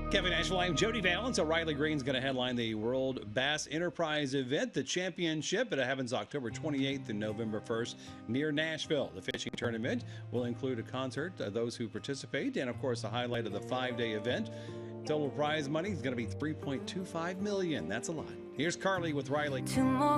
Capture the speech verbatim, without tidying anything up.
Kevin Asheville, I'm Jody Valance. O'Reilly Green's going to headline the World Bass Enterprise event, the championship. It happens October twenty-eighth and November first near Nashville. The fishing tournament will include a concert, uh, those who participate, and of course, the highlight of the five-day event. Total prize money is going to be three point two five million dollars. That's a lot. Here's Carly with Riley. Two more